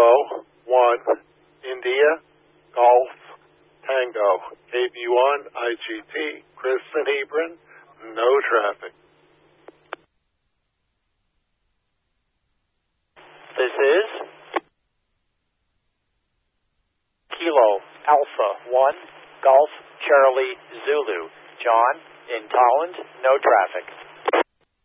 Bravo 1, India, Golf, Tango, KB1, IGT, Chris and Hebron, no traffic. This is Kilo Alpha 1, Golf, Charlie, Zulu. John, in Tolland, no traffic.